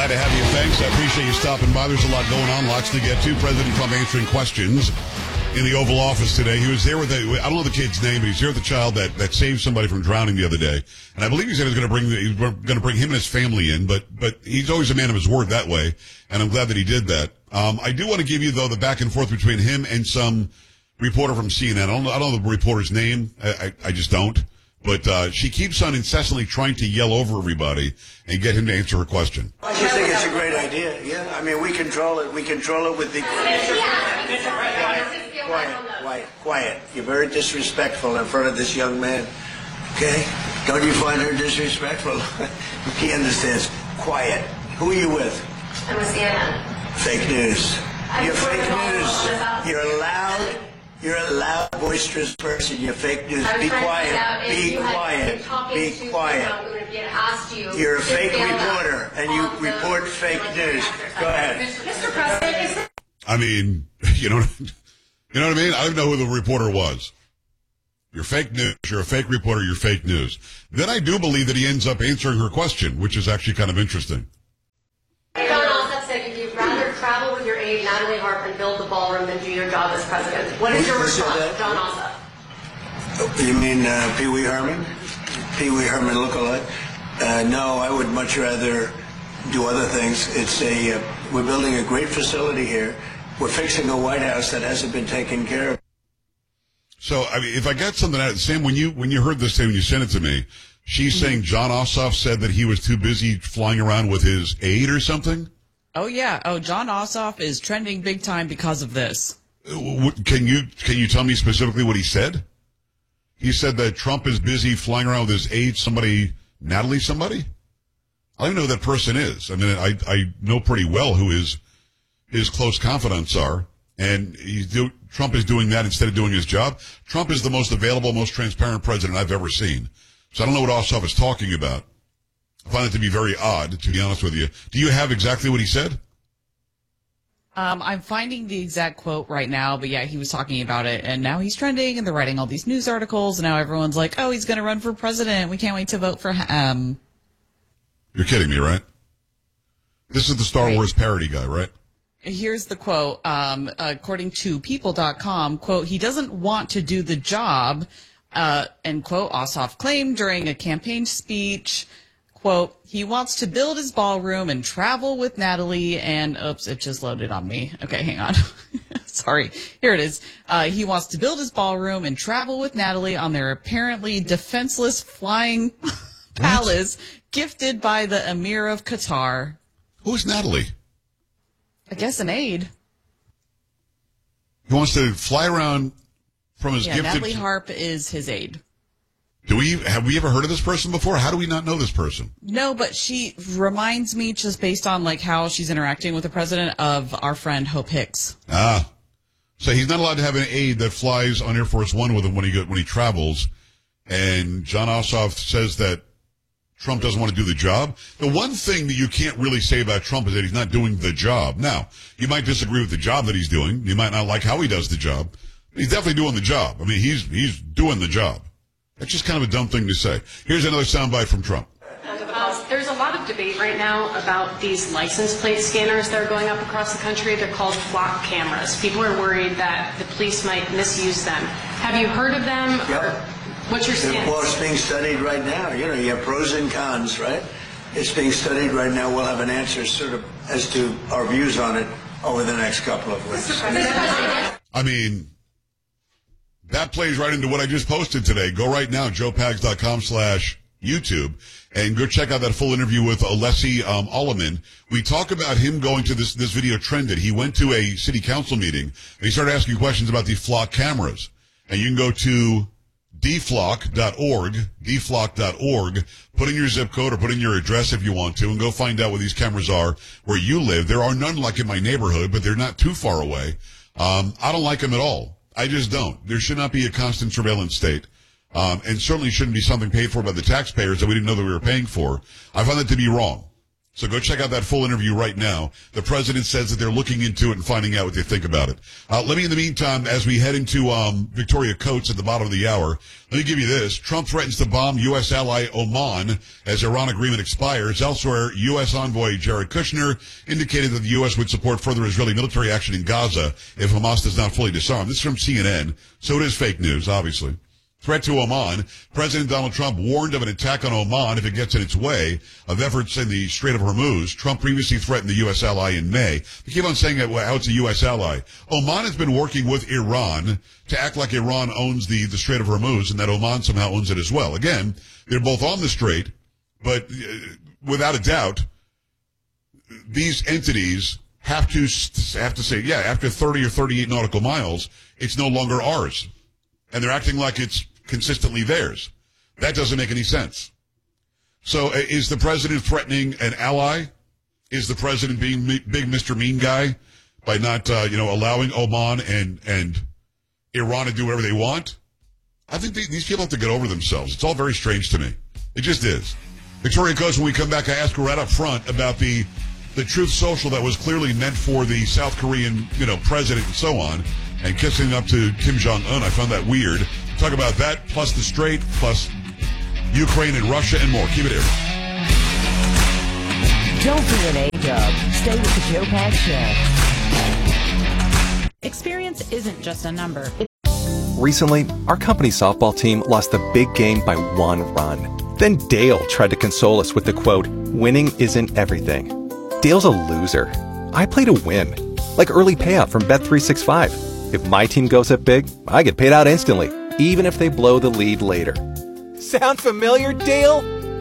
Glad to have you. Thanks. I appreciate you stopping by. There's a lot going on, lots to get to. President Trump answering questions in the Oval Office today. He was there with I don't know the kid's name, but he's here with the child that saved somebody from drowning the other day. And I believe he said he was going to bring him and his family in, but he's always a man of his word that way. And I'm glad that he did that. I do want to give you, though, the back and forth between him and some reporter from CNN. I don't know the reporter's name. I just don't. But she keeps on incessantly trying to yell over everybody and get him to answer her question. I just think it's a great idea. Yeah, I mean, we control it. We control it with the... Quiet. You're very disrespectful in front of this young man. Okay? Don't you find her disrespectful? He understands. Quiet. Who are you with? I'm with CNN. Fake news. You're fake news. You're a loud, boisterous person. You're fake news. Be quiet. Be quiet. Be quiet. You're a fake reporter, and you report fake news. Go ahead. Mr. President, I mean, you know what I mean? I don't know who the reporter was. You're fake news. You're a fake reporter. You're fake news. Then I do believe that he ends up answering her question, which is actually kind of interesting. John Ossoff said you'd rather travel with your aide, Natalie Harp, and build the ballroom than do your job as president. What is your response, John Ossoff? You mean Pee Wee Herman? Pee Wee Herman lookalike? No, I would much rather do other things. We're building a great facility here. We're fixing a White House that hasn't been taken care of. So, I mean, if I got something out, Sam, when you heard this thing, when you sent it to me, she's saying John Ossoff said that he was too busy flying around with his aide or something? Oh, yeah. Oh, John Ossoff is trending big time because of this. Can you tell me specifically what he said? He said that Trump is busy flying around with his aide, Natalie somebody? I don't even know who that person is. I mean, I know pretty well who his close confidants are, and Trump is doing that instead of doing his job. Trump is the most available, most transparent president I've ever seen. So I don't know what Ossoff is talking about. I find it to be very odd, to be honest with you. Do you have exactly what he said? I'm finding the exact quote right now, but yeah, he was talking about it, and now he's trending, and they're writing all these news articles, and now everyone's like, oh, he's going to run for president. We can't wait to vote for him. You're kidding me, right? This is the Star Wars parody guy, right? Here's the quote. According to People.com, quote, he doesn't want to do the job, end quote, Ossoff claimed during a campaign speech. Quote, he wants to build his ballroom and travel with Natalie and, oops, it just loaded on me. Okay, hang on. Sorry. Here it is. He wants to build his ballroom and travel with Natalie on their apparently defenseless flying palace gifted by the Emir of Qatar. Who's Natalie? I guess an aide. He wants to fly around from his gifted... Natalie Harp is his aide. Have we ever heard of this person before? How do we not know this person? No, but she reminds me, just based on like how she's interacting with the president, of our friend Hope Hicks. Ah. So he's not allowed to have an aide that flies on Air Force One with him when he travels. And John Ossoff says that Trump doesn't want to do the job. The one thing that you can't really say about Trump is that he's not doing the job. Now, you might disagree with the job that he's doing. You might not like how he does the job. He's definitely doing the job. I mean, he's doing the job. That's just kind of a dumb thing to say. Here's another soundbite from Trump. There's a lot of debate right now about these license plate scanners that are going up across the country. They're called flock cameras. People are worried that the police might misuse them. Have you heard of them? Yep. What's your stance? Well, it's being studied right now. You know, you have pros and cons, right? It's being studied right now. We'll have an answer sort of as to our views on it over the next couple of weeks. I mean, that plays right into what I just posted today. Go right now, joepags.com/YouTube, and go check out that full interview with Alessi Alleman. We talk about him going to this video trended. He went to a city council meeting, and he started asking questions about these flock cameras. And you can go to dflock.org, put in your zip code or put in your address if you want to, and go find out what these cameras are where you live. There are none like in my neighborhood, but they're not too far away. I don't like them at all. I just don't. There should not be a constant surveillance state. And certainly shouldn't be something paid for by the taxpayers that we didn't know that we were paying for. I find that to be wrong. So go check out that full interview right now. The president says that they're looking into it and finding out what they think about it. Let me, in the meantime, as we head into Victoria Coates at the bottom of the hour, let me give you this. Trump threatens to bomb U.S. ally Oman as Iran agreement expires. Elsewhere, U.S. envoy Jared Kushner indicated that the U.S. would support further Israeli military action in Gaza if Hamas does not fully disarm. This is from CNN, so it is fake news, obviously. Threat to Oman. President Donald Trump warned of an attack on Oman if it gets in its way of efforts in the Strait of Hormuz. Trump previously threatened the U.S. ally in May. They keep on saying how it's a U.S. ally. Oman has been working with Iran to act like Iran owns the Strait of Hormuz and that Oman somehow owns it as well. Again, they're both on the strait, but without a doubt, these entities have to say, yeah, after 30 or 38 nautical miles, it's no longer ours. And they're acting like it's consistently theirs. That doesn't make any sense. So is the president threatening an ally? Is the president being big Mr. Mean Guy by not, allowing Oman and Iran to do whatever they want? I think these people have to get over themselves. It's all very strange to me. It just is. Victoria Coates, when we come back, I ask her right up front about the Truth Social that was clearly meant for the South Korean, president and so on, and kissing up to Kim Jong-un. I found that weird. Talk about that, plus the Strait, plus Ukraine and Russia, and more. Keep it here. Don't do an A-dub. Stay with the Joe Pags Show. Experience isn't just a number. Recently, our company's softball team lost the big game by 1 run. Then Dale tried to console us with the quote, "Winning isn't everything." Dale's a loser. I play to win. Like early payout from Bet365. If my team goes up big, I get paid out instantly, even if they blow the lead later. Sound familiar, Dale?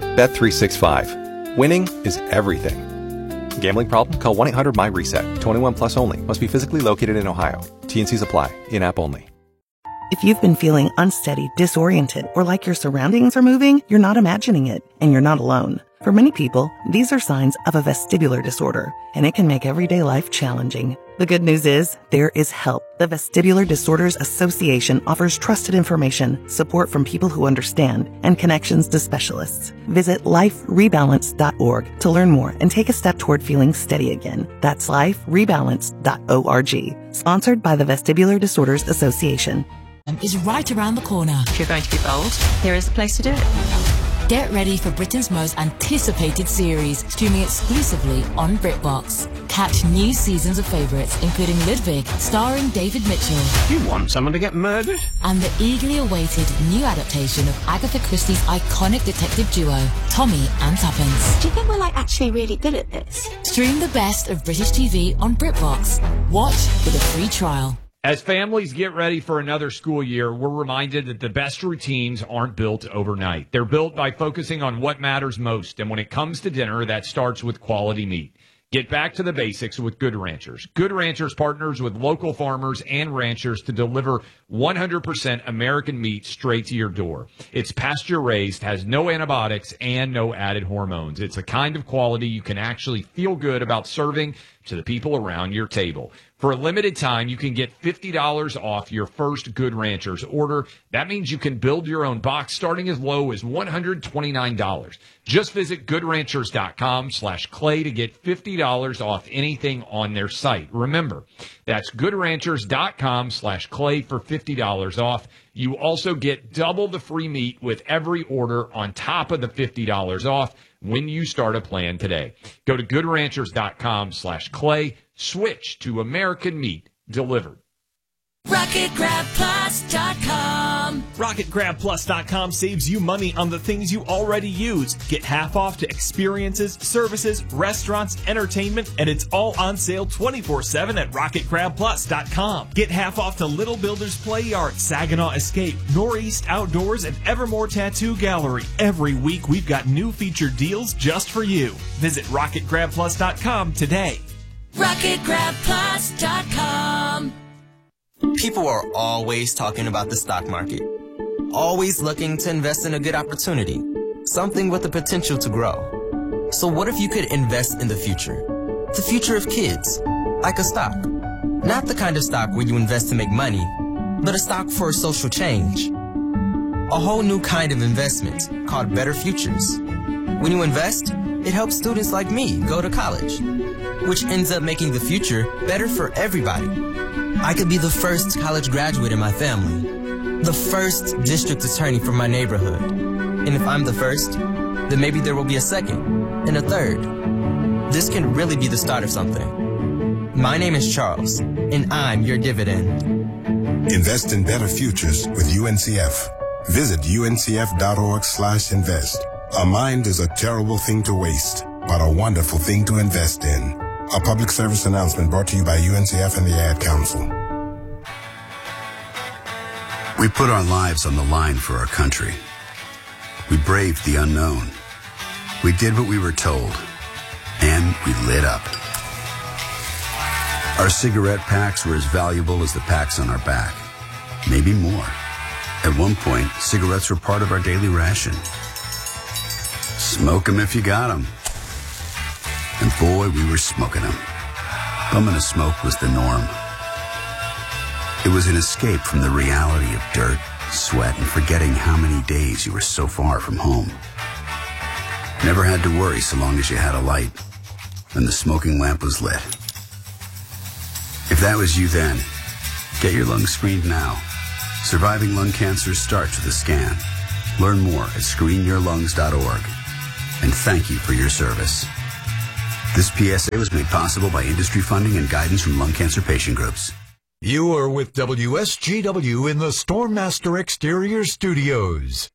Bet365. Winning is everything. Gambling problem? Call 1-800-MY-RESET. 21 plus only. Must be physically located in Ohio. T&Cs apply. In-app only. If you've been feeling unsteady, disoriented, or like your surroundings are moving, you're not imagining it, and you're not alone. For many people, these are signs of a vestibular disorder, and it can make everyday life challenging. The good news is, there is help. The Vestibular Disorders Association offers trusted information, support from people who understand, and connections to specialists. Visit liferebalance.org to learn more and take a step toward feeling steady again. That's liferebalance.org. Sponsored by the Vestibular Disorders Association. Is right around the corner. If you're going to be bold, here is the place to do it. Get ready for Britain's most anticipated series, streaming exclusively on BritBox. Catch new seasons of favourites, including Ludwig, starring David Mitchell. You want someone to get murdered? And the eagerly awaited new adaptation of Agatha Christie's iconic detective duo, Tommy and Tuppence. Do you think we're actually really good at this? Stream the best of British TV on BritBox. Watch with a free trial. As families get ready for another school year, we're reminded that the best routines aren't built overnight. They're built by focusing on what matters most. And when it comes to dinner, that starts with quality meat. Get back to the basics with Good Ranchers. Good Ranchers partners with local farmers and ranchers to deliver 100% American meat straight to your door. It's pasture-raised, has no antibiotics, and no added hormones. It's a kind of quality you can actually feel good about serving to the people around your table. For a limited time, you can get $50 off your first Good Ranchers order. That means you can build your own box starting as low as $129. Just visit goodranchers.com/clay to get $50 off anything on their site. Remember, that's goodranchers.com/clay for $50 off. You also get double the free meat with every order on top of the $50 off when you start a plan today. Go to goodranchers.com/clay. Switch to American meat delivered. RocketGrabPlus.com. RocketGrabPlus.com saves you money on the things you already use. Get half off to experiences, services, restaurants, entertainment, and it's all on sale 24/7 at RocketGrabPlus.com. Get half off to Little Builders Play Yard, Saginaw Escape, Northeast Outdoors, and Evermore Tattoo Gallery. Every week we've got new featured deals just for you. Visit RocketGrabPlus.com today. RocketGrabPlus.com. People are always talking about the stock market, always looking to invest in a good opportunity, something with the potential to grow. So what if you could invest in the future of kids, like a stock? Not the kind of stock where you invest to make money, but a stock for social change. A whole new kind of investment called Better Futures. When you invest, It helps students like me go to college, which ends up making the future better for everybody. I could be the first college graduate in my family, the first district attorney from my neighborhood. And if I'm the first, then maybe there will be a second and a third. This can really be the start of something. My name is Charles, and I'm your dividend. Invest in better futures with UNCF. Visit uncf.org/invest. A mind is a terrible thing to waste, but a wonderful thing to invest in. A public service announcement brought to you by UNCF and the Ad Council. We put our lives on the line for our country. We braved the unknown. We did what we were told. And we lit up. Our cigarette packs were as valuable as the packs on our back. Maybe more. At one point, cigarettes were part of our daily ration. Smoke 'em if you got 'em. And boy, we were smoking 'em. Bumming a smoke was the norm. It was an escape from the reality of dirt, sweat, and forgetting how many days you were so far from home. Never had to worry so long as you had a light and the smoking lamp was lit. If that was you then, get your lungs screened now. Surviving lung cancer starts with a scan. Learn more at screenyourlungs.org. And thank you for your service. This PSA was made possible by industry funding and guidance from lung cancer patient groups. You are with WSGW in the Stormmaster Exterior Studios.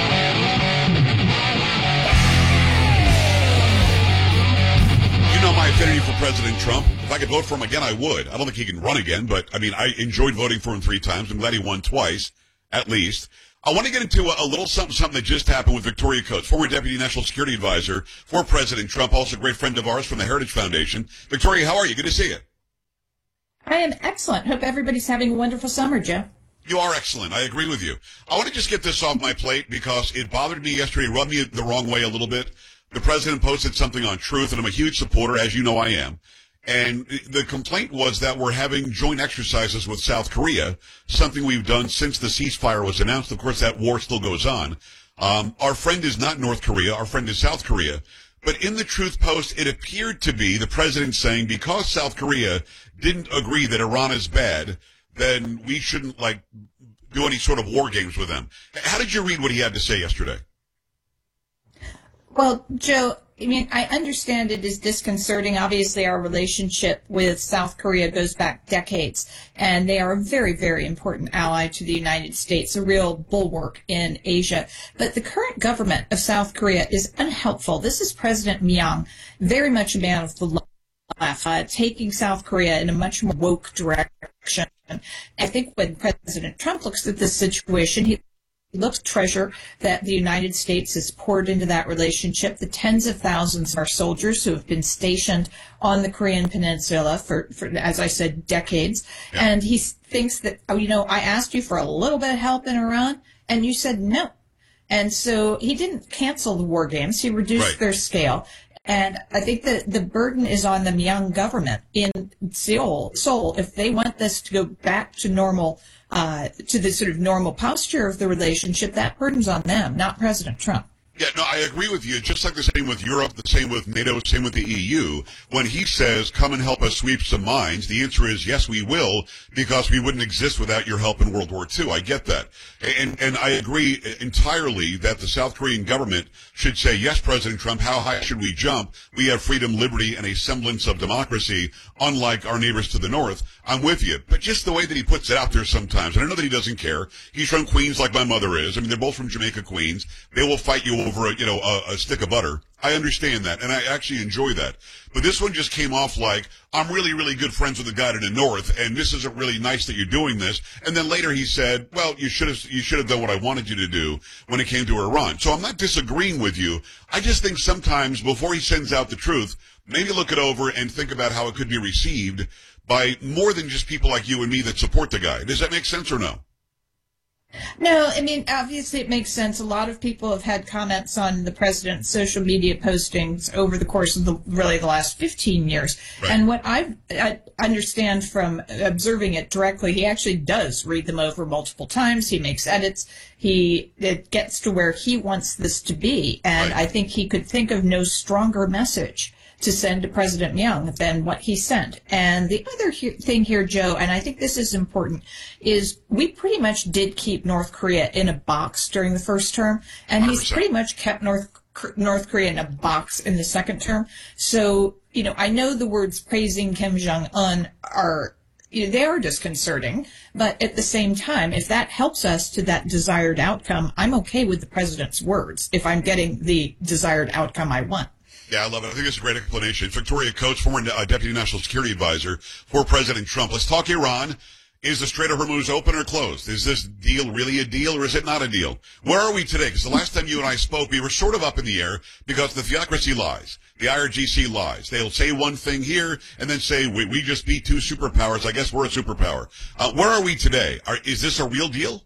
You know my affinity for President Trump. If I could vote for him again, I would. I don't think he can run again, but, I mean, I enjoyed voting for him 3 times. I'm glad he won twice, at least. I want to get into a little something that just happened with Victoria Coates, former Deputy National Security Advisor for President Trump, also a great friend of ours from the Heritage Foundation. Victoria, how are you? Good to see you. I am excellent. Hope everybody's having a wonderful summer, Joe. You are excellent. I agree with you. I want to just get this off my plate because it bothered me yesterday, rubbed me the wrong way a little bit. The president posted something on Truth, and I'm a huge supporter, as you know I am. And the complaint was that we're having joint exercises with South Korea, something we've done since the ceasefire was announced. Of course, that war still goes on. Our friend is not North Korea. Our friend is South Korea. But in the Truth post, it appeared to be the president saying because South Korea didn't agree that Iran is bad, then we shouldn't, do any sort of war games with them. How did you read what he had to say yesterday? Well, Joe, I mean, I understand it is disconcerting. Obviously, our relationship with South Korea goes back decades, and they are a very, very important ally to the United States, a real bulwark in Asia. But the current government of South Korea is unhelpful. This is President Myung, very much a man of the left, taking South Korea in a much more woke direction. I think when President Trump looks at this situation, he looks treasure that the United States has poured into that relationship, the tens of thousands of our soldiers who have been stationed on the Korean Peninsula for as I said, decades. Yeah. And he thinks that, I asked you for a little bit of help in Iran, and you said no. And so he didn't cancel the war games. He reduced their scale. And I think that the burden is on the Myung government in Seoul. If they want this to go back to normal, to the sort of normal posture of the relationship, that burden's on them, not President Trump. Yeah, no, I agree with you. Just like the same with Europe, the same with NATO, same with the EU. When he says, come and help us sweep some mines, the answer is yes, we will, because we wouldn't exist without your help in World War II. I get that. And I agree entirely that the South Korean government should say, yes, President Trump, how high should we jump? We have freedom, liberty, and a semblance of democracy, unlike our neighbors to the north. I'm with you. But just the way that he puts it out there sometimes, and I know that he doesn't care. He's from Queens like my mother is. I mean, they're both from Jamaica, Queens. They will fight you over a stick of butter. I understand that, and I actually enjoy that. But this one just came off like, I'm really, really good friends with the guy to the north, and this isn't really nice that you're doing this. And then later he said, well, you should have done what I wanted you to do when it came to Iran. So I'm not disagreeing with you. I just think sometimes before he sends out the truth, maybe look it over and think about how it could be received by more than just people like you and me that support the guy. Does that make sense or no? No, I mean, obviously it makes sense. A lot of people have had comments on the president's social media postings over the course of the last 15 years. Right. And what I understand from observing it directly, he actually does read them over multiple times. He makes edits. It gets to where he wants this to be. And right. I think he could think of no stronger message to send to President Young than what he sent. And the other thing here, Joe, and I think this is important, is we pretty much did keep North Korea in a box during the first term, and 100%. He's pretty much kept North Korea in a box in the second term. So, I know the words praising Kim Jong-un they are disconcerting, but at the same time, if that helps us to that desired outcome, I'm okay with the president's words if I'm getting the desired outcome I want. Yeah, I love it. I think it's a great explanation. Victoria Coates, former Deputy National Security Advisor for President Trump. Let's talk Iran. Is the Strait of Hormuz open or closed? Is this deal really a deal or is it not a deal? Where are we today? Because the last time you and I spoke, we were sort of up in the air because the theocracy lies. The IRGC lies. They'll say one thing here and then say, we just beat two superpowers. I guess we're a superpower. Where are we today? Is this a real deal?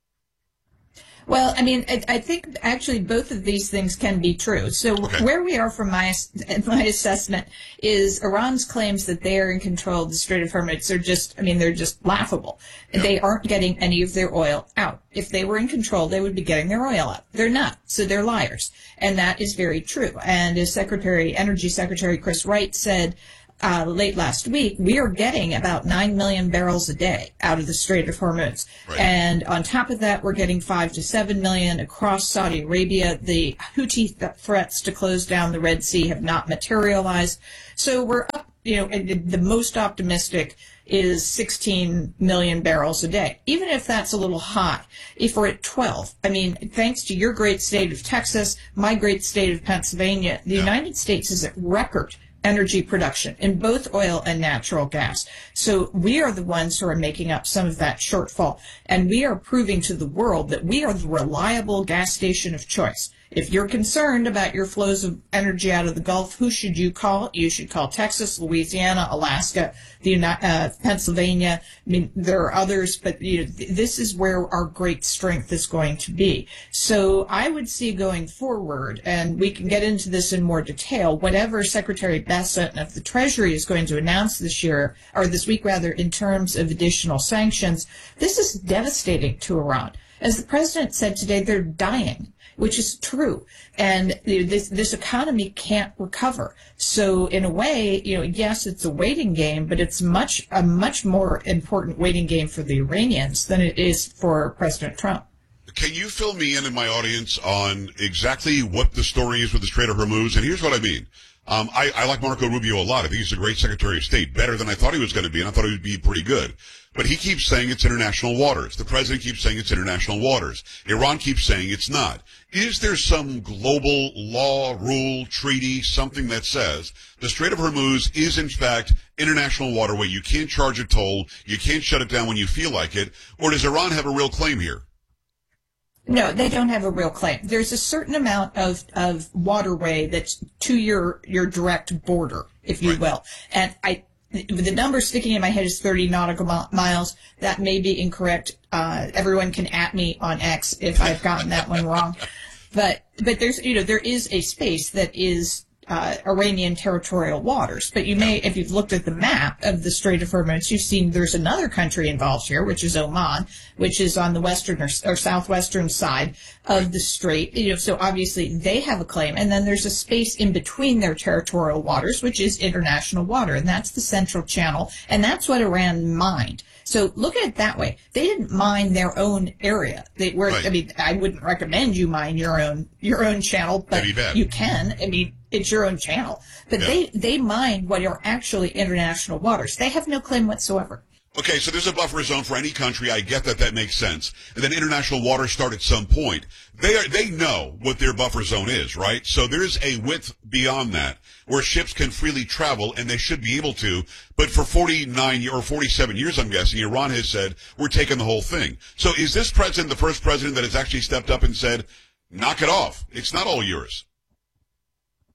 Well, I mean, I think actually both of these things can be true. So where we are from my assessment is Iran's claims that they are in control of the Strait of Hormuz they're just laughable. Yep. They aren't getting any of their oil out. If they were in control, they would be getting their oil out. They're not, so they're liars. And that is very true. And as Energy Secretary Chris Wright said, late last week, we are getting about 9 million barrels a day out of the Strait of Hormuz. Right. And on top of that, we're getting 5 to 7 million across Saudi Arabia. The Houthi threats to close down the Red Sea have not materialized. So we're up, and the most optimistic is 16 million barrels a day. Even if that's a little high, if we're at 12, thanks to your great state of Texas, my great state of Pennsylvania, the United States is at record energy production in both oil and natural gas. So we are the ones who are making up some of that shortfall. And we are proving to the world that we are the reliable gas station of choice. If you're concerned about your flows of energy out of the Gulf, who should you call? You should call Texas, Louisiana, Alaska, Pennsylvania. There are others, but this is where our great strength is going to be. So I would see going forward, and we can get into this in more detail, whatever Secretary Bessent of the Treasury is going to announce this week, in terms of additional sanctions, this is devastating to Iran. As the president said today, they're dying, which is true. And this economy can't recover. So in a way, yes, it's a waiting game, but it's a much more important waiting game for the Iranians than it is for President Trump. Can you fill me in my audience on exactly what the story is with the Strait of Hormuz? And here's what I mean. I like Marco Rubio a lot. I think he's a great Secretary of State, better than I thought he was going to be, and I thought he would be pretty good. But he keeps saying it's international waters. The president keeps saying it's international waters. Iran keeps saying it's not. Is there some global law, rule, treaty, something that says the Strait of Hormuz is in fact international waterway? You can't charge a toll. You can't shut it down when you feel like it. Or does Iran have a real claim here? No, they don't have a real claim. There's a certain amount of waterway that's to your direct border, if you will. And the number sticking in my head is 30 nautical miles. That may be incorrect. Everyone can at me on X if I've gotten that one wrong. But there's, there is a space that is Iranian territorial waters. But you may, if you've looked at the map of the Strait of Hormuz, you've seen there's another country involved here, which is Oman, which is on the western or southwestern side of the strait. So obviously they have a claim. And then there's a space in between their territorial waters, which is international water. And that's the Central Channel. And that's what Iran mined. So look at it that way. They didn't mine their own area. I wouldn't recommend you mine your own channel, but you can. It's your own channel. But they mine what are actually international waters. They have no claim whatsoever. Okay, so there's a buffer zone for any country. I get that makes sense. And then international waters start at some point. They know what their buffer zone is, right? So there's a width beyond that where ships can freely travel, and they should be able to. But for 49 or 47 years, I'm guessing, Iran has said, we're taking the whole thing. So is this president the first president that has actually stepped up and said, knock it off? It's not all yours.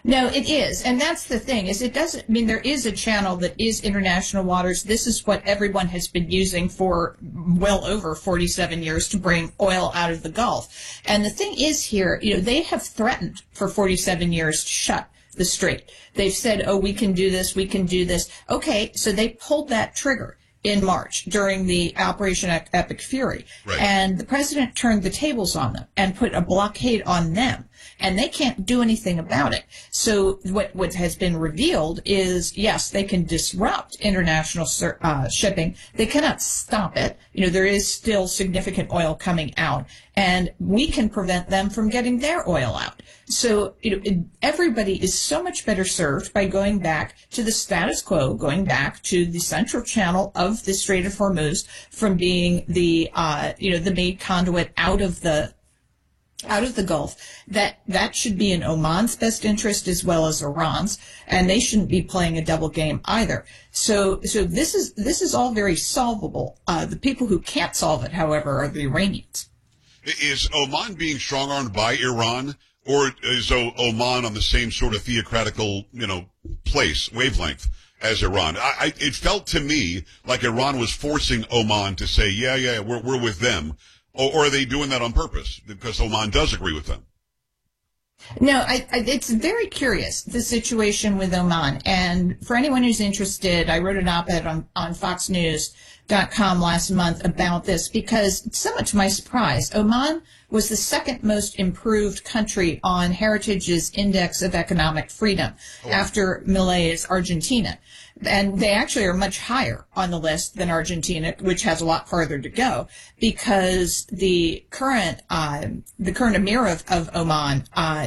No, it is. And that's the thing, is it doesn't, I mean, there is a channel that is international waters. This is what everyone has been using for well over 47 years to bring oil out of the Gulf. And the thing is here, they have threatened for 47 years to shut the strait. They've said, oh, we can do this, we can do this. Okay, so they pulled that trigger in March during the Operation Epic Fury. Right. And the president turned the tables on them and put a blockade on them. And they can't do anything about it. So what has been revealed is, yes, they can disrupt international shipping. They cannot stop it. There is still significant oil coming out, and we can prevent them from getting their oil out. So everybody is so much better served by going back to the status quo, going back to the central channel of the Strait of Hormuz, from being the main conduit out of the Gulf. That should be in Oman's best interest as well as Iran's, and they shouldn't be playing a double game either. So this is all very solvable. The people who can't solve it, however, are the Iranians. Is Oman being strong-armed by Iran, or is Oman on the same sort of theocratical, wavelength as Iran? It felt to me like Iran was forcing Oman to say, yeah, we're with them. Or are they doing that on purpose because Oman does agree with them? No, it's very curious, the situation with Oman. And for anyone who's interested, I wrote an op-ed on FoxNews.com last month about this, because somewhat to my surprise, Oman was the second most improved country on Heritage's Index of Economic Freedom after Milei's Argentina. And they actually are much higher on the list than Argentina, which has a lot farther to go, because the current emir of Oman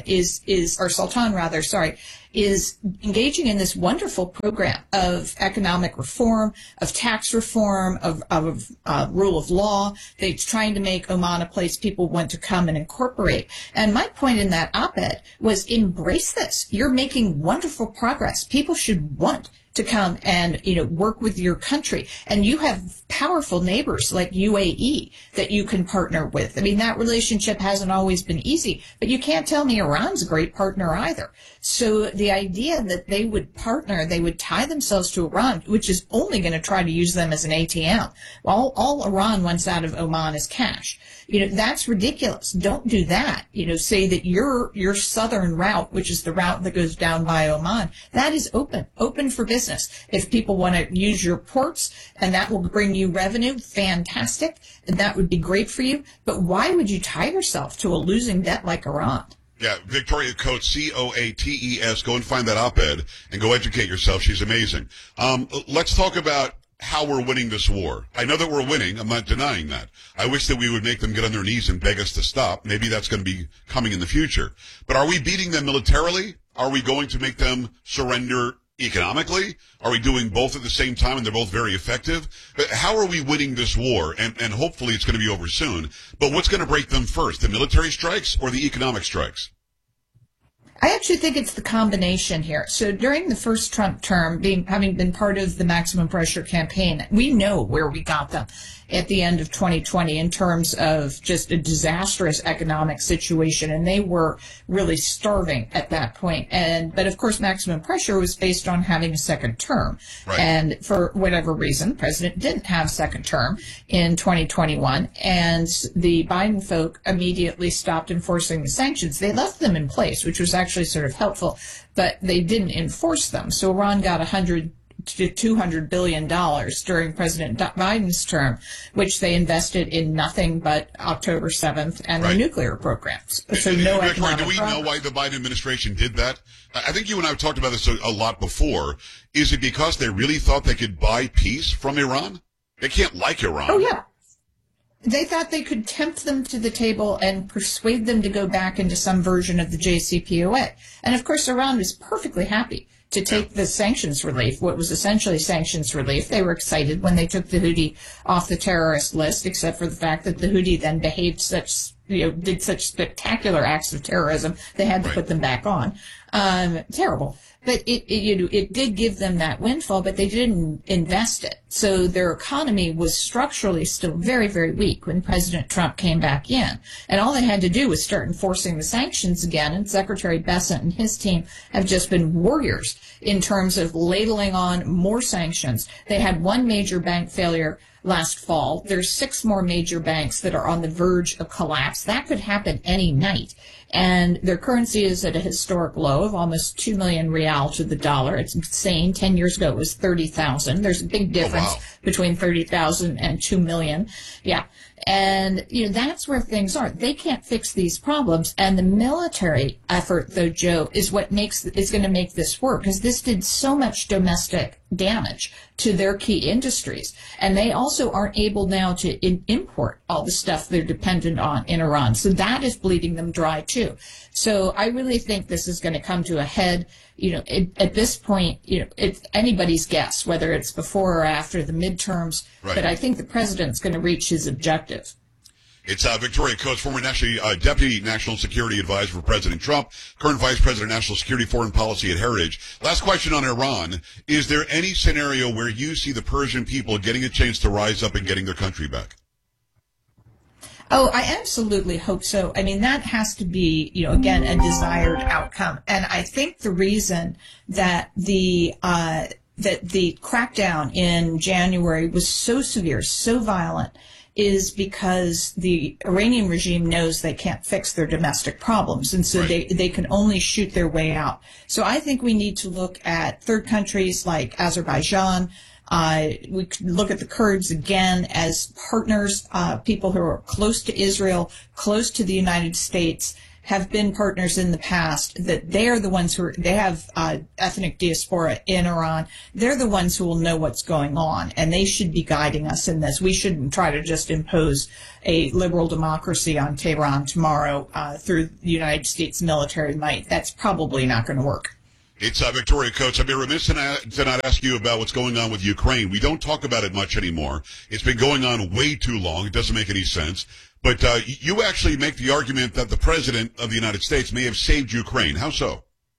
is engaging in this wonderful program of economic reform, of tax reform, of rule of law. They're trying to make Oman a place people want to come and incorporate. And my point in that op-ed was, embrace this. You're making wonderful progress. People should want to come and, work with your country. And you have powerful neighbors like UAE that you can partner with. I mean, that relationship hasn't always been easy, but you can't tell me Iran's a great partner either. So the idea that they would partner, they would tie themselves to Iran, which is only going to try to use them as an ATM. All Iran wants out of Oman is cash. That's ridiculous. Don't do that. Say that your southern route, which is the route that goes down by Oman, that is open for business. If people want to use your ports and that will bring you revenue, fantastic. And that would be great for you. But why would you tie yourself to a losing debt like Iran? Yeah, Victoria Coates, Coates. Go and find that op-ed and go educate yourself. She's amazing. Let's talk about how we're winning this war. I know that we're winning. I'm not denying that. I wish that we would make them get on their knees and beg us to stop. Maybe that's going to be coming in the future. But are we beating them militarily? Are we going to make them surrender economically? Are we doing both at the same time and they're both very effective? But how are we winning this war? And hopefully it's going to be over soon. But what's going to break them first, the military strikes or the economic strikes? I actually think it's the combination here. So during the first Trump term, having been part of the maximum pressure campaign, we know where we got them at the end of 2020 in terms of just a disastrous economic situation, and they were really starving at that point. But of course, maximum pressure was based on having a second term. Right. And for whatever reason, the president didn't have second term in 2021, and the Biden folk immediately stopped enforcing the sanctions. They left them in place, which was actually sort of helpful, but they didn't enforce them. So Iran got $100 to $200 billion during President Biden's term, which they invested in nothing but October 7th and the nuclear programs. So no economic do we know why the Biden administration did that? I think you and I have talked about this a lot before. Is it because they really thought they could buy peace from Iran? They can't like Iran. Oh, yeah. They thought they could tempt them to the table and persuade them to go back into some version of the JCPOA. And of course, Iran was perfectly happy to take the sanctions relief, what was essentially sanctions relief. They were excited when they took the Houthi off the terrorist list, except for the fact that the Houthi then behaved did such spectacular acts of terrorism, they had to put them back on. Terrible. But it did give them that windfall, but they didn't invest it. So their economy was structurally still very, very weak when President Trump came back in. And all they had to do was start enforcing the sanctions again. And Secretary Bessent and his team have just been warriors in terms of ladling on more sanctions. They had one major bank failure last fall. There's 6 more major banks that are on the verge of collapse. That could happen any night. And their currency is at a historic low of almost 2 million real to the dollar. It's insane. 10 years ago, it was 30,000. There's a big difference between 30,000 and 2 million. Yeah. And, that's where things are. They can't fix these problems. And the military effort, though, Joe, is what is going to make this work, because this did so much domestic damage to their key industries. And they also aren't able now to import all the stuff they're dependent on in Iran. So that is bleeding them dry, too. So I really think this is going to come to a head. At this point, it's anybody's guess whether it's before or after the midterms. Right. But I think the president's going to reach his objective. It's Victoria Coates, former Deputy National Security Advisor for President Trump, current Vice President of National Security Foreign Policy at Heritage. Last question on Iran. Is there any scenario where you see the Persian people getting a chance to rise up and getting their country back? Oh, I absolutely hope so. I mean, that has to be, again, a desired outcome. And I think the reason that the crackdown in January was so severe, so violent, is because the Iranian regime knows they can't fix their domestic problems. And so they can only shoot their way out. So I think we need to look at third countries like Azerbaijan. We could look at the Kurds again as partners, people who are close to Israel, close to the United States, have been partners in the past, that they are the ones they have ethnic diaspora in Iran. They're the ones who will know what's going on, and they should be guiding us in this. We shouldn't try to just impose a liberal democracy on Tehran tomorrow through the United States military might. That's probably not going to work. It's Victoria Coates. I'd be remiss to not ask you about what's going on with Ukraine. We don't talk about it much anymore. It's been going on way too long. It doesn't make any sense. But you actually make the argument that the President of the United States may have saved Ukraine. How so?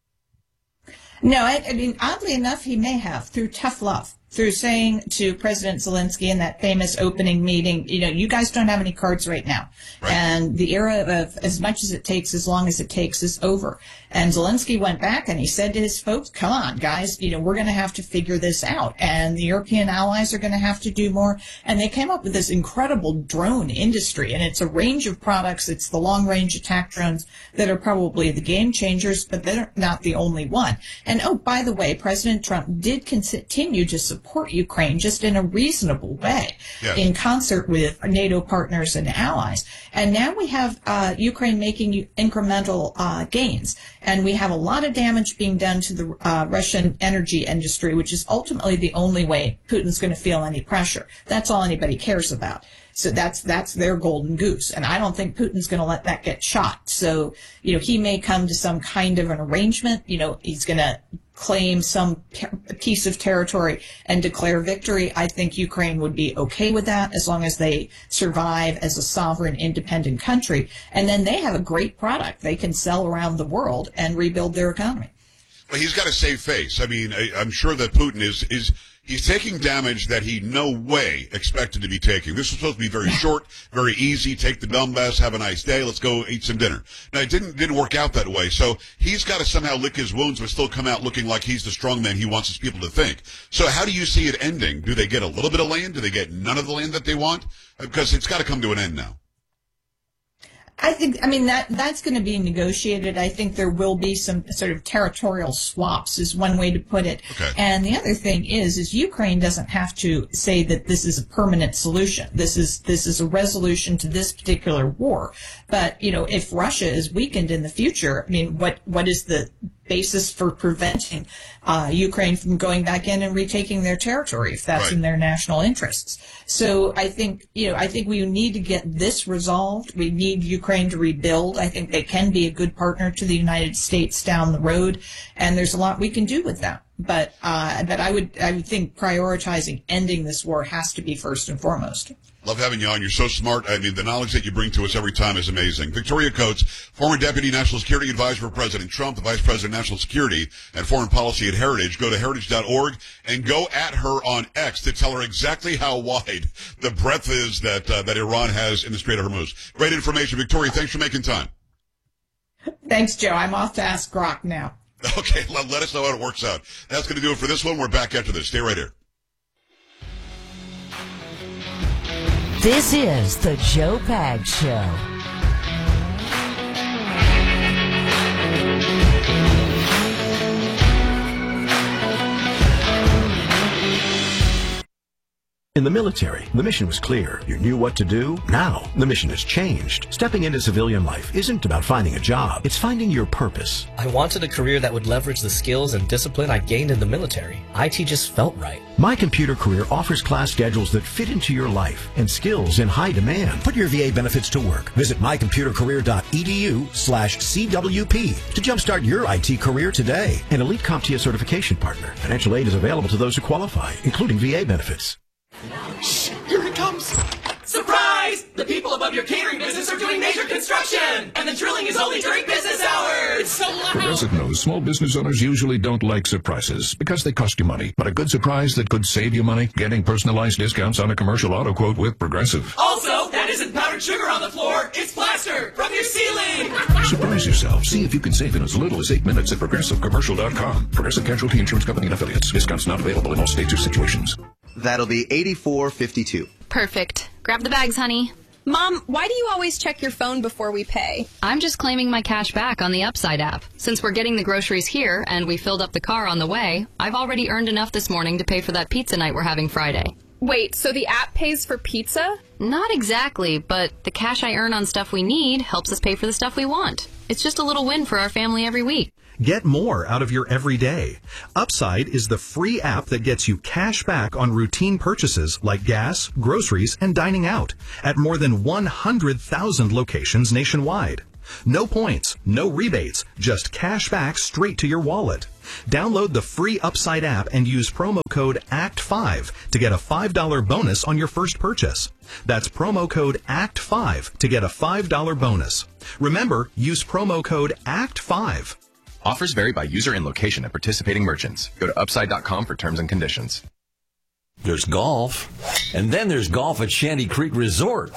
No, I mean, oddly enough, he may have, through tough love. Through saying to President Zelensky in that famous opening meeting, you guys don't have any cards right now. Right. And the era of as much as it takes, as long as it takes is over. And Zelensky went back and he said to his folks, come on, guys, we're going to have to figure this out. And the European allies are going to have to do more. And they came up with this incredible drone industry. And it's a range of products. It's the long-range attack drones that are probably the game changers, but they're not the only one. And, oh, by the way, President Trump did continue to support Ukraine just in a reasonable way, yes, in concert with NATO partners and allies. And now we have Ukraine making incremental gains. And we have a lot of damage being done to the Russian energy industry, which is ultimately the only way Putin's going to feel any pressure. That's all anybody cares about. So that's their golden goose. And I don't think Putin's going to let that get shot. So, he may come to some kind of an arrangement. He's going to claim some piece of territory and declare victory. I think Ukraine would be okay with that as long as they survive as a sovereign, independent country. And then they have a great product they can sell around the world and rebuild their economy. Well, he's got to save face. I mean, I'm sure that Putin he's taking damage that he no way expected to be taking. This was supposed to be very short, very easy. Take the Donbass, have a nice day, let's go eat some dinner. Now, it didn't work out that way. So he's got to somehow lick his wounds but still come out looking like he's the strong man he wants his people to think. So how do you see it ending? Do they get a little bit of land? Do they get none of the land that they want? Because it's got to come to an end now. That's going to be negotiated. I think there will be some sort of territorial swaps is one way to put it. Okay. And the other thing is Ukraine doesn't have to say that this is a permanent solution. This is a resolution to this particular war. But, if Russia is weakened in the future, what is the basis for preventing Ukraine from going back in and retaking their territory if that's in their national interests? So I think we need to get this resolved. We need Ukraine to rebuild. I think they can be a good partner to the United States down the road, and there's a lot we can do with that. but that I would think prioritizing ending this war has to be first and foremost. Love having you on. You're so smart. I mean, the knowledge that you bring to us every time is amazing. Victoria Coates, former Deputy National Security Advisor for President Trump, the Vice President of National Security and Foreign Policy at Heritage. Go to heritage.org and go at her on X to tell her exactly how wide the breadth is that Iran has in the Strait of Hormuz. Great information. Victoria, thanks for making time. Thanks, Joe. I'm off to Ask Grok now. Okay, let us know how it works out. That's going to do it for this one. We're back after this. Stay right here. This is the Joe Pags Show. In the military, the mission was clear. You knew what to do. Now, the mission has changed. Stepping into civilian life isn't about finding a job. It's finding your purpose. I wanted a career that would leverage the skills and discipline I gained in the military. IT just felt right. My Computer Career offers class schedules that fit into your life and skills in high demand. Put your VA benefits to work. Visit mycomputercareer.edu/CWP to jumpstart your IT career today. An elite CompTIA certification partner. Financial aid is available to those who qualify, including VA benefits. Shh, here it comes. Surprise! The people above your catering business are doing major construction, and the drilling is only during business hours. It's so loud. Progressive knows small business owners usually don't like surprises because they cost you money. But a good surprise that could save you money? Getting personalized discounts on a commercial auto quote with Progressive. Also, that isn't powdered sugar on the floor. It's plaster from your ceiling. Surprise yourself. See if you can save in as little as 8 minutes at ProgressiveCommercial.com. Progressive Casualty Insurance Company and Affiliates. Discounts not available in all states or situations. That'll be $84.52. Perfect. Grab the bags, honey. Mom, why do you always check your phone before we pay? I'm just claiming my cash back on the Upside app. Since we're getting the groceries here and we filled up the car on the way, I've already earned enough this morning to pay for that pizza night we're having Friday. Wait, so the app pays for pizza? Not exactly, but the cash I earn on stuff we need helps us pay for the stuff we want. It's just a little win for our family every week. Get more out of your everyday. Upside is the free app that gets you cash back on routine purchases like gas, groceries, and dining out at more than 100,000 locations nationwide. No points, no rebates, just cash back straight to your wallet. Download the free Upside app and use promo code ACT5 to get a $5 bonus on your first purchase. That's promo code ACT5 to get a $5 bonus. Remember, use promo code ACT5. Offers vary by user and location at participating merchants. Go to upside.com for terms and conditions. There's golf, and then there's golf at Shanty Creek Resort.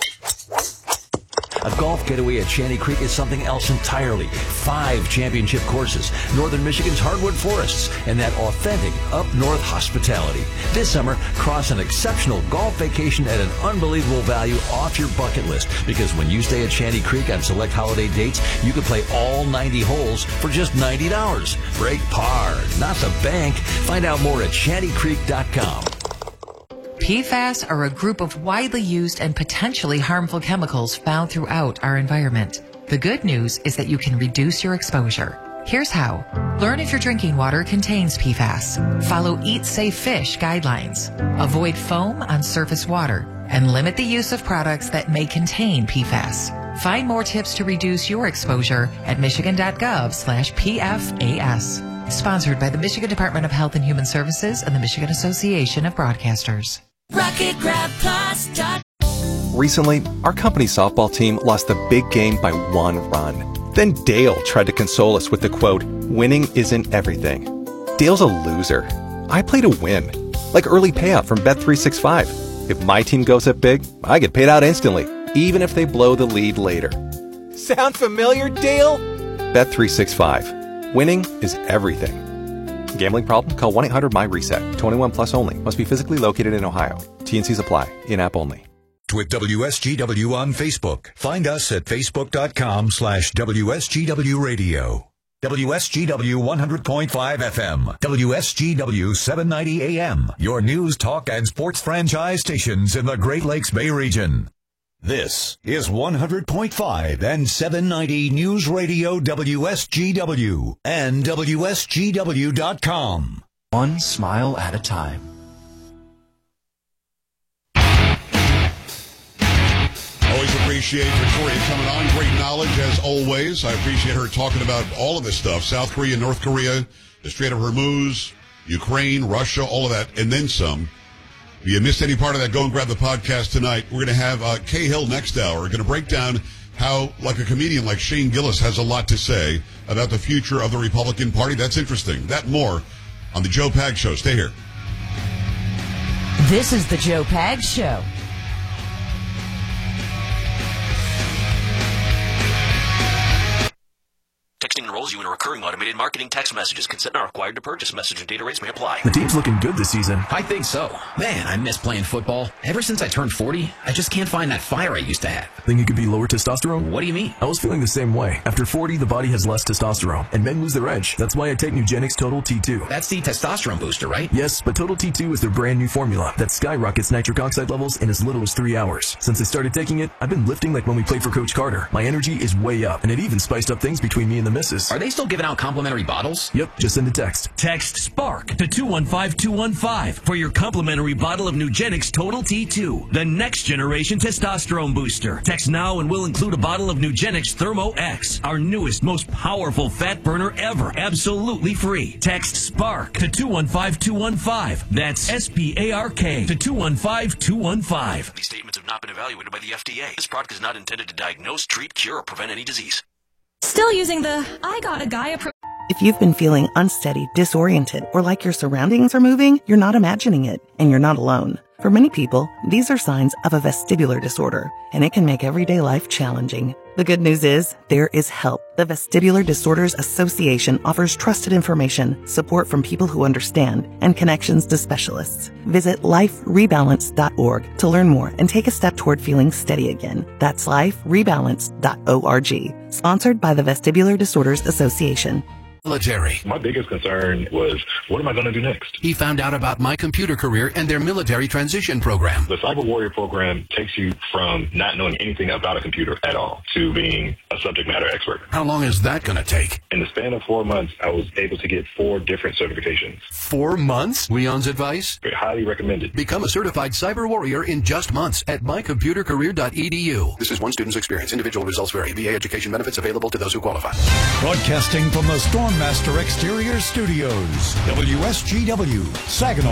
A golf getaway at Shanty Creek is something else entirely. 5 championship courses, northern Michigan's hardwood forests, and that authentic up-north hospitality. This summer, cross an exceptional golf vacation at an unbelievable value off your bucket list. Because when you stay at Shanty Creek on select holiday dates, you can play all 90 holes for just $90. Break par, not the bank. Find out more at shantycreek.com. PFAS are a group of widely used and potentially harmful chemicals found throughout our environment. The good news is that you can reduce your exposure. Here's how. Learn if your drinking water contains PFAS. Follow Eat Safe Fish guidelines. Avoid foam on surface water. And limit the use of products that may contain PFAS. Find more tips to reduce your exposure at michigan.gov/PFAS. Sponsored by the Michigan Department of Health and Human Services and the Michigan Association of Broadcasters. RocketGrabPlus.com. Recently, our company softball team lost the big game by 1 run. Then Dale tried to console us with the quote, "Winning isn't everything." Dale's a loser. I play to win. Like early payout from Bet365. If my team goes up big, I get paid out instantly, even if they blow the lead later. Sound familiar, Dale? Bet365. Winning is everything. Gambling problem? Call 1-800-MY-RESET. 21 plus only. Must be physically located in Ohio. T&Cs apply. In-app only. With WSGW on Facebook. Find us at facebook.com/WSGW Radio. WSGW 100.5 FM. WSGW 790 AM. Your news, talk, and sports franchise stations in the Great Lakes Bay region. This is 100.5 and 790 News Radio WSGW and WSGW.com. One smile at a time. Always appreciate Victoria coming on. Great knowledge, as always. I appreciate her talking about all of this stuff. South Korea, North Korea, the Strait of Hormuz, Ukraine, Russia, all of that, and then some. If you missed any part of that, go and grab the podcast tonight. We're going to have Kay Hill next hour. We're going to break down how, like a comedian like Shane Gillis has a lot to say about the future of the Republican Party. That's interesting. That and more on the Joe Pags Show. Stay here. This is the Joe Pags Show. Texting enrolls you in a recurring automated marketing text messages. Consent not required to purchase. Message and data rates may apply. The team's looking good this season. I think so. Man, I miss playing football. Ever since I turned 40, I just can't find that fire I used to have. Think it could be lower testosterone? What do you mean? I was feeling the same way. After 40, the body has less testosterone, and men lose their edge. That's why I take Nugenix Total T2. That's the testosterone booster, right? Yes, but Total T2 is their brand new formula that skyrockets nitric oxide levels in as little as 3 hours. Since I started taking it, I've been lifting like when we played for Coach Carter. My energy is way up, and it even spiced up things between me and the missus. Are they still giving out complimentary bottles? Yep, just send a text. Text SPARK to 215215 for your complimentary bottle of Nugenix Total T2, the next generation testosterone booster. Text now and we'll include a bottle of Nugenix Thermo X, our newest, most powerful fat burner ever, absolutely free. Text SPARK to 215215. That's SPARK to 215215. These statements have not been evaluated by the FDA. This product is not intended to diagnose, treat, cure, or prevent any disease. Still using the I got a guy approach. If you've been feeling unsteady, disoriented, or like your surroundings are moving, you're not imagining it, and you're not alone. For many people, these are signs of a vestibular disorder, and it can make everyday life challenging. The good news is, there is help. The Vestibular Disorders Association offers trusted information, support from people who understand, and connections to specialists. Visit liferebalance.org to learn more and take a step toward feeling steady again. That's liferebalance.org. Sponsored by the Vestibular Disorders Association. Military. My biggest concern was, what am I going to do next? He found out about My Computer Career and their military transition program. The Cyber Warrior program takes you from not knowing anything about a computer at all to being a subject matter expert. How long is that going to take? In the span of 4 months, I was able to get 4 different certifications. 4 months? Leon's advice? Highly recommended. Become a certified cyber warrior in just months at mycomputercareer.edu. This is one student's experience. Individual results vary. VA education benefits available to those who qualify. Broadcasting from the Stormmaster Exterior Studios, WSGW, Saginaw.